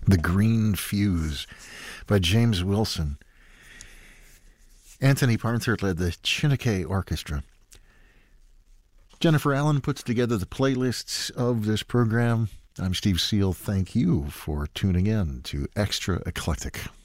The Green Fuse by James Wilson. Anthony Parnthert led the Chineke Orchestra. Jennifer Allen puts together the playlists of this program. I'm Steve Seal. Thank you for tuning in to Extra Eclectic.